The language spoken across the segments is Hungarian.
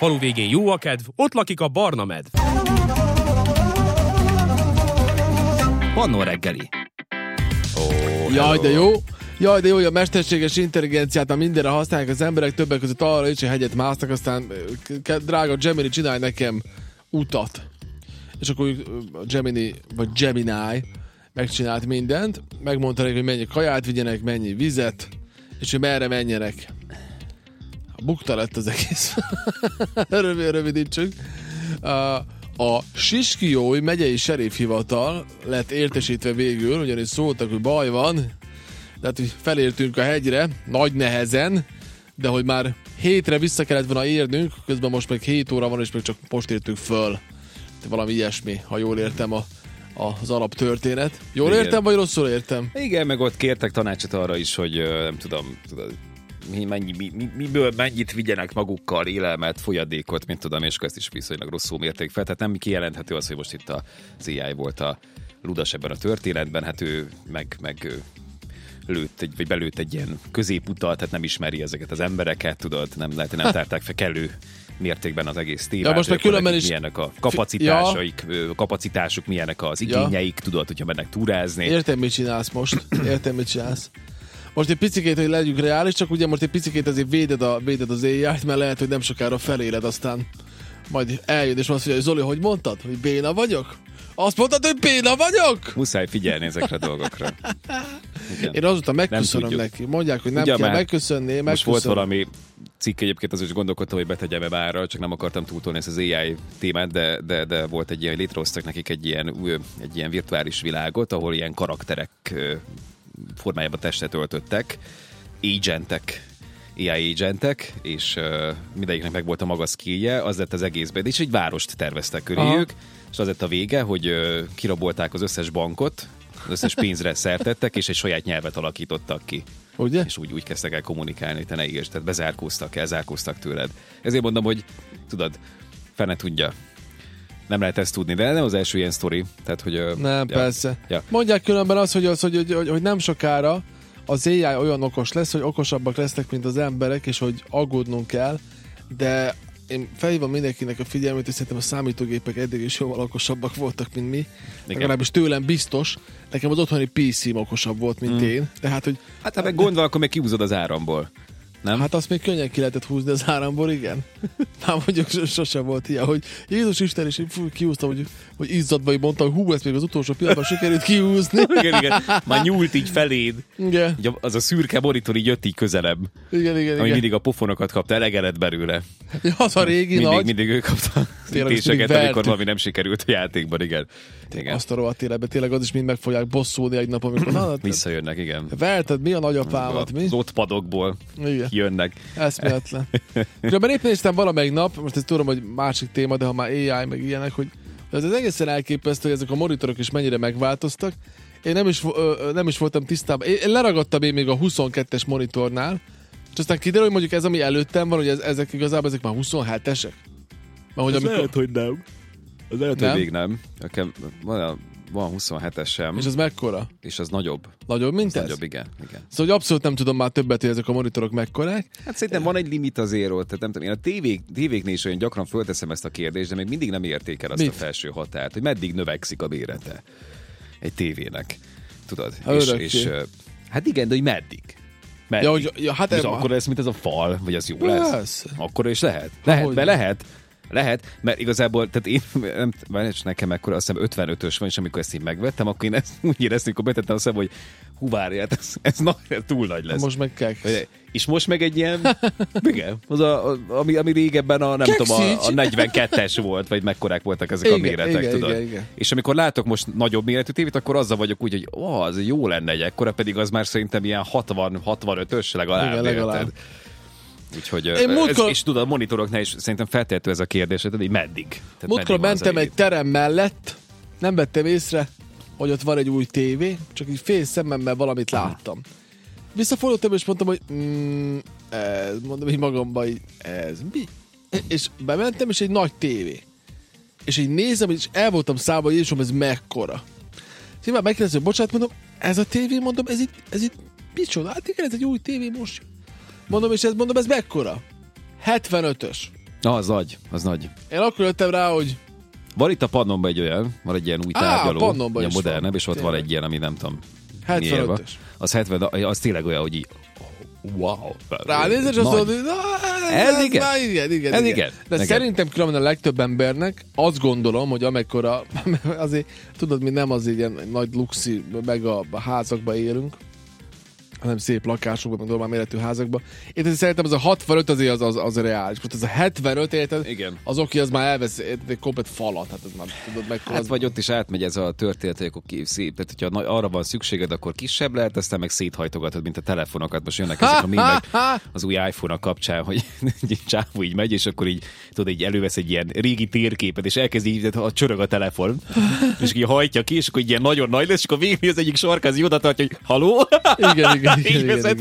Falu végén jó a kedv, ott lakik a barna medv. Pannó reggeli. Jaj, de jó! Jaj, de jó, hogy a mesterséges intelligenciát már mindenre használják az emberek, többek között arra is, hogy hegyet másznak, aztán drága Gemini, csinálj nekem utat. És akkor a Gemini, vagy Gemini megcsinált mindent, megmondta neki, hogy mennyi kaját vigyenek, mennyi vizet, és hogy merre menjenek. Bukta lett az egész. Rövidítsük. A Siskiyói megyei serifhivatal lett értesítve végül, ugyanis szóltak, hogy baj van, tehát, hogy felértünk a hegyre, nagy nehezen, de hogy már 7-re vissza kellett volna érnünk, közben most meg 7 óra van, és még csak most értünk föl. Valami ilyesmi, ha jól értem az alaptörténet. Jól értem, vagy rosszul értem? Igen, meg ott kértek tanácsot arra is, hogy nem tudom, miből mennyit vigyenek magukkal, élelmet, folyadékot, mint tudom, és ezt is viszonylag rosszul mérték fel. Tehát nem kijelenthető az, hogy most itt az AI volt a ludas ebben a történetben, hát ő meg belőtt egy ilyen középutat, tehát nem ismeri ezeket az embereket, tudod, nem lehet, nem tárták fel kellő mértékben az egész témát. Ja, most meg különben is... Milyenek a kapacitásaik, kapacitásuk, milyenek az igényeik, tudod, hogyha mennek túrázni. Értem, mit csinálsz most. Most egy picikét, hogy legyünk reális, csak ugye most egy picikét azért véded az AI-t, mert lehet, hogy nem sokára feléled, aztán majd eljön, és azt mondja, hogy Zoli, hogy mondtad? Hogy béna vagyok? Azt mondtad, hogy béna vagyok? Muszáj figyelni ezekre a dolgokra. Igen. Én azóta megköszönöm neki. Mondják, hogy nem kell megköszönni. Most volt valami cikk, egyébként az is gondolkodtam, hogy betegyem-e bárra, csak nem akartam túltolni ezt az AI témát, de volt egy ilyen, létrehoztak nekik egy ilyen virtuális világot, ahol ilyen karakterek formájában testet öltöttek, AI agentek, és mindegyiknek meg volt a maga skillje, az lett az egészben, és egy várost terveztek köréjük, és az lett a vége, hogy kirabolták az összes bankot, az összes pénzre szertettek, és egy saját nyelvet alakítottak ki. Ugye? És úgy kezdtek el kommunikálni, hogy te ne írsz, tehát elzárkóztak tőled. Ezért mondom, hogy tudod, fene tudja. Nem lehet ezt tudni, de nem az első ilyen sztori. Tehát, hogy, nem, persze. Ja. Mondják különben azt, hogy nem sokára az AI olyan okos lesz, hogy okosabbak lesznek, mint az emberek, és hogy aggódnunk kell, de én felhívom mindenkinek a figyelmét, és szerintem a számítógépek eddig is jóval okosabbak voltak, mint mi. Legalábbis tőlem biztos. Nekem az otthoni PC-m okosabb volt, mint én. Tehát, hogy... Hát ha meg gond van, akkor még kihúzod az áramból. Nem? Hát azt még könnyen ki lehetett húzni az áramból, igen. Már mondjuk sosem volt ilyen, hogy Jézus Isten, és én kihúztam, hogy izzadva, hogy mondtam, hogy ezt még az utolsó pillanatban sikerült kihúzni. Igen. Már nyúlt így feléd. Igen. Ugye az a szürke monitor így jött így közelebb. Igen. Ami mindig a pofonokat kapta, elegedett belőle. Ja, az a régi nagy. Mindig ő kapta ütéseket, amikor valami nem sikerült a játékban, igen. Azt a rohadt életben, tényleg az is mind meg fogják bosszulni egy nap, amikor... Visszajönnek, igen. Verted, mi a nagyapámat, mi? Az ott padokból jönnek. Eszméletlen. Különben épp néztem valamelyik nap, most ezt tudom, hogy másik téma, de ha már AI meg ilyenek, hogy ez egészen elképesztő, hogy ezek a monitorok is mennyire megváltoztak. Én nem is voltam tisztában. Én leragadtam még a 22-es monitornál, és aztán kiderül, hogy mondjuk ez, ami előttem van, hogy ezek igazából már 27-esek. Lehet, hogy nem. Az lehet, hogy még nem. Van 27-es sem. És az mekkora? És az nagyobb. Nagyobb, mint ez? Nagyobb, igen. Szóval, hogy abszolút nem tudom már többet, hogy ezek a monitorok mekkorák. Hát szerintem van egy limit azért ott. Tehát nem tudom, én a tévéknél is olyan gyakran fölteszem ezt a kérdést, de még mindig nem érték el azt a felső határt, hogy meddig növekszik a mérete egy tévének. Tudod? És hát igen, de hogy meddig? Hát akkor lesz, mint ez a fal, vagy az jó lesz? Akkor is lehet. Lehet, mert igazából, tehát én, nekem ekkor azt hiszem 55-ös van, és amikor ezt én megvettem, akkor én ezt úgy éreztem, amikor betettem azt hiszem, hogy várját, ez túl nagy lesz. Most meg kek. És most meg egy ilyen, igen, az ami régebben a 42-es volt, vagy mekkorák voltak ezek a méretek, tudod. Igen. És amikor látok most nagyobb méretű tévét, akkor azzal vagyok úgy, hogy az jó lenne egy ekkora, pedig az már szerintem ilyen 60-65-ös legalább. Úgyhogy, és tudod, a monitoroknál is szerintem feltehető ez a kérdés, hogy meddig? Múltkor mentem egy terem mellett, nem vettem észre, hogy ott van egy új tévé, csak így fél szemmemmel valamit láttam. Visszafordultam, és mondtam, hogy mondom így magamban, hogy ez mi? És bementem, és egy nagy tévé. És így nézem, és el voltam szállva, hogy Jézusom, ez mekkora. És én már megkérdezem, hogy bocsánat, mondom, ez a tévé, mondom, ez itt micsoda? Hát igen, ez egy új tévé most. Mondom, ez mekkora? 75-ös. Az nagy. Én akkor jöttem rá, hogy van itt a Pannonban egy olyan, van egy ilyen új tárgyaló, ilyen modernebb, és ott van egy ilyen, ami nem tudom. 75-ös. Az 70, az tényleg olyan, hogy így, wow. Ránézés, és azt mondod, hogy ez igen. De szerintem különben a legtöbb embernek azt gondolom, hogy amekkora, azért tudod, mi nem az ilyen nagy luxi, meg a házakba élünk, hanem szép lakásokban, meg normál méretű házakban. Én szerintem az a 65 azért az reális. Most az a 75, érted? Igen. Az oké, az már elvesz egy komplet falat. Hát ez már tudod meg. Hát vagy ott is átmegy ez a történet, hogy akkor szép. Tehát, hogyha arra van szükséged, akkor kisebb lehet, aztán meg széthajtogatod, mint a telefonokat. Most jönnek ezek a mémek az új iPhone-a kapcsán, hogy csávó így megy, és akkor így, tudod, így elővesz egy ilyen régi térképet, és elkezd így, a csörög a telefon, és így hajtja ki, és akkor így ilyen nagyon nagy lesz, és akkor végül az egyik sarkázi oda tartja, hogy haló? Igen.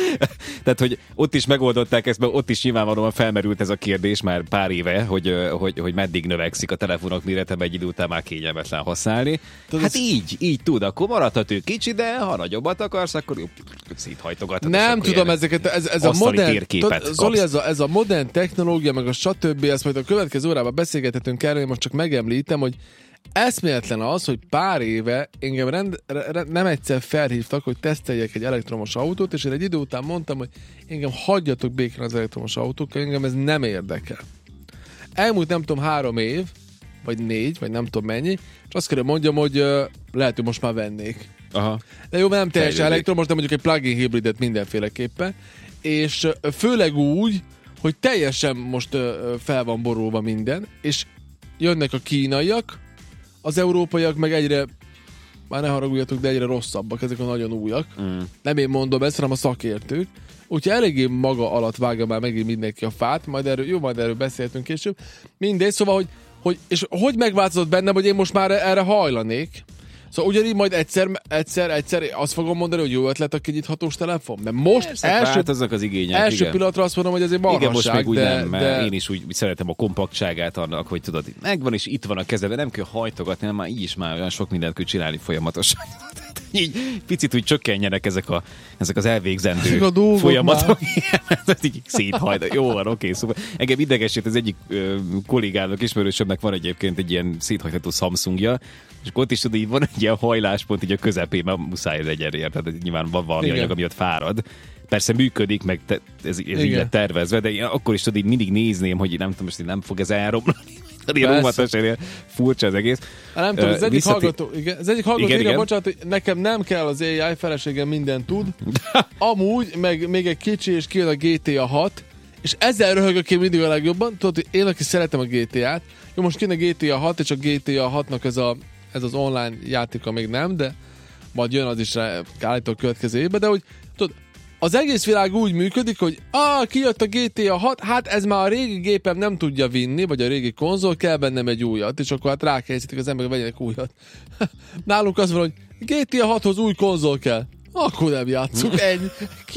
Tehát, hogy ott is megoldották ezt, mert ott is nyilvánvalóan felmerült ez a kérdés már pár éve, hogy meddig növekszik a telefonok mérete, egy idő után már kényelmetlen használni. Hát így tud, akkor maradhat ő kicsi, de ha nagyobbat akarsz, akkor széthajtogatod. Nem tudom, ezeket, ez a modern, Zoli, ez a modern technológia, meg a stb. Ezt majd a következő órában beszélgethetünk erről, én most csak megemlítem, hogy eszméletlen az, hogy pár éve engem nem egyszer felhívtak, hogy teszteljek egy elektromos autót, és én egy idő után mondtam, hogy engem hagyjatok békén az elektromos autókkal, engem ez nem érdekel. Elmúlt nem tudom 3 év, vagy 4, vagy nem tudom mennyi, és azt kell mondjam, hogy lehet, hogy most már vennék. Aha. De jó, nem teljesen elektromos, de mondjuk egy plug-in hibridet mindenféleképpen, és főleg úgy, hogy teljesen most fel van borulva minden, és jönnek a kínaiak, az európaiak meg egyre, már ne haragudjatok, de egyre rosszabbak, ezek a nagyon újak. Nem én mondom ezt, hanem a szakértők. Úgyhogy eléggé maga alatt vágja már megint mindenki a fát, majd erről beszéltünk később. Mindegy, szóval, hogy megváltozott bennem, hogy én most már erre hajlanék. Szóval ugyanígy majd egyszer azt fogom mondani, hogy jó ötlet a kinyithatós telefon. De most változnak az igények. Első pillanatra azt mondom, hogy ez egy marhasság. Igen, most még úgy nem, mert én is úgy szeretem a kompaktságát annak, hogy tudod, megvan és itt van a kezedben, nem kell hajtogatni, hanem már így is már olyan sok mindent kell csinálni folyamatosan. Így picit úgy csökkenjenek ezek az elvégzendő folyamatok. Ez így széthajt. Jó van, oké, szóval. Engem idegesít, az egyik kollégának, ismerősömnek van egyébként egy ilyen széthajtható Samsungja, és ott is tudod, így van egy ilyen hajláspont így a közepén, mert muszáj legyen, tehát nyilván van valami anyag, ami ott fárad. Persze működik, meg ez így lett tervezve, de én akkor is tudod, így mindig nézném, hogy nem tudom, most nem fog ez elromlani. Ilyen óvatosan, ilyen furcsa az egész. Nem tudom, az egyik hallgató, igen, bocsánat, hogy nekem nem kell az AI, feleségem mindent tud. Amúgy, meg még egy kicsi, és kijön a GTA 6, és ezzel röhögök én mindig a legjobban. Tudod, hogy én, aki szeretem a GTA-t, jó, most kijön a GTA 6, és a GTA 6-nak ez az online játéka még nem, de majd jön az is rá, állítólag a következő évben, de hogy tudod, az egész világ úgy működik, hogy kijött a GTA 6, hát ez már a régi gépem nem tudja vinni, vagy a régi konzol, kell bennem egy újat, és akkor hát rákényszerítik az emberek, vegyenek újat. Nálunk az van, hogy GTA 6-hoz új konzol kell. Akkor nem játszunk, ennyi.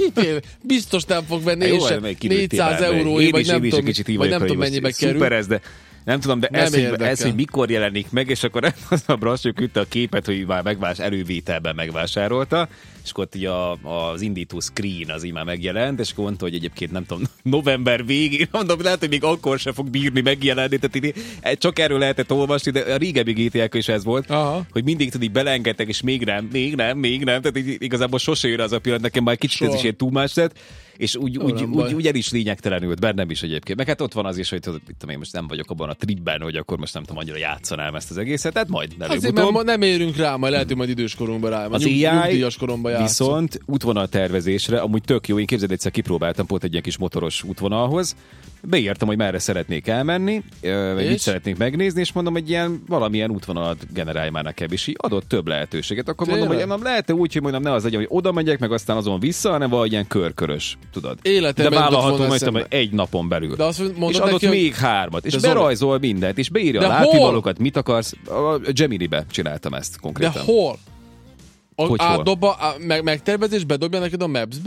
Biztos nem fog venni, és 400 eurói, vagy nem tudom mennyibe kerül. Szuper ez, de nem tudom, de ez, hogy mikor jelenik meg, és akkor az a Brassó küldte a képet, hogy már elővételben megvásárolta, és akkor ott így az indító screen az így már megjelent, és akkor mondta, hogy egyébként nem tudom, november végén, mondom, lehet, hogy még akkor sem fog bírni megjelenni, tehát csak erről lehetett olvasni, de a régebbi GTA-k is ez volt, hogy mindig tudod, így belengedtek, és még nem, tehát így igazából sose jön az a pillanat, nekem már kicsit ez is ilyen túlmás lett, és úgy el is lényegtelenült, bennem is egyébként. Meg hát ott van az is, hogy tudod, én most nem vagyok abban a tripben, hogy akkor most nem tudom, annyira játszanám ezt az egészet, tehát majd azért, mert nem érünk rá, majd lehet, hogy majd időskorunkban rá. Az AI viszont útvonal tervezésre, amúgy tök jó, én képzeld, egyszer kipróbáltam pont egy ilyen kis motoros útvonalhoz, beírtam, hogy merre szeretnék elmenni, mit szeretnék megnézni, és mondom, hogy valamilyen útvonalat generálj már nekem, és így adott több lehetőséget. Akkor mondom, hogy nem lehet úgy, hogy mondom, ne az legyen, hogy oda megyek, meg aztán azon vissza, hanem valahogy ilyen körkörös, tudod. De vállalható, hogy egy napon belül. És adott még 3, és berajzol mindent, és beírja a látnivalókat, mit akarsz. A Gemini-be csináltam ezt konkrétan. De hol? Megtervezés bedobja neked a Maps-be?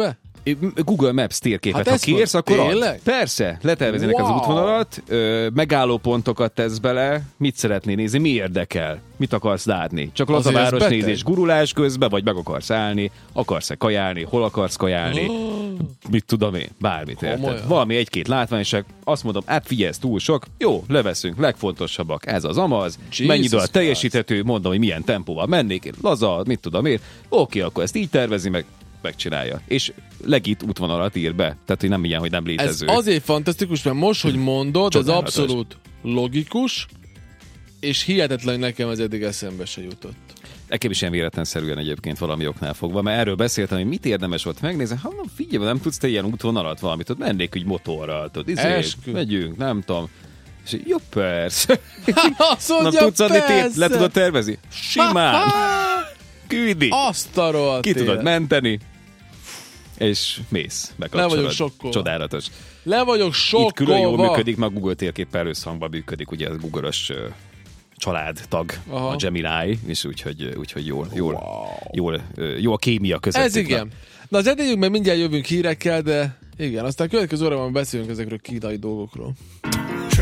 Google Maps térképet, ha kérsz, akkor ad. Persze, letervezinek az útvonalat, megállópontokat tesz bele, mit szeretnél nézni, mi érdekel, mit akarsz látni. Csak az a városnézés gurulás közben, vagy meg akarsz állni, akarsz-e kajálni, hol akarsz kajálni, mit tudom én, bármit érted. Valami egy-két látványosság, azt mondom, hát figyelj, ez túl sok, jó, leveszünk, legfontosabbak, ez az amaz, mennyi idő alatt teljesíthető, mondom, hogy milyen tempóval mennék, laza, mit tudom én, oké, akkor ezt így tervezi meg, megcsinálja. És legit útvonalat ír be. Tehát, hogy nem ilyen, hogy nem létező. Ez azért fantasztikus, mert most, hogy mondod, ez abszolút logikus, és hihetetlen, nekem ez eddig eszembe se jutott. Nekem is ilyen véletlenszerűen egyébként valami oknál fogva, mert erről beszéltem, hogy mit érdemes volt megnézni. Ha figyelj, nem tudsz te ilyen útvonalat valamit, ott mennék úgy motorral, megyünk, nem tudom. És jó, persze. Azt mondja, persze. Le tudod tervezni? Simán. Küldi. Azt a rohadt ki tudod menteni, és mész. Le vagyok sokkolva. Csodálatos. Le vagyok sokkolva. Itt külön jól működik, meg Google térképpel összhangban működik, ugye ez Google-ös családtag, a Gemini, és úgyhogy jó a kémia között. Ez igen. Na az edélyünk, mert mindjárt jövünk hírekkel, de igen, aztán következő órában beszélünk ezekről kínai dolgokról.